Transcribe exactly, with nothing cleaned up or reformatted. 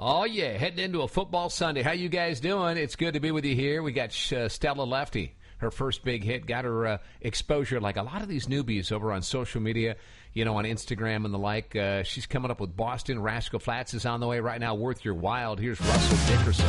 Oh, yeah, heading into a football Sunday. How you guys doing? It's good to be with you here. We got uh, Stella Lefty, her first big hit, got her uh, exposure like a lot of these newbies over on social media, you know, on Instagram and the like. Uh, she's coming up with Boston. Rascal Flatts is on the way right now. Worth Your While. Here's Russell Dickerson.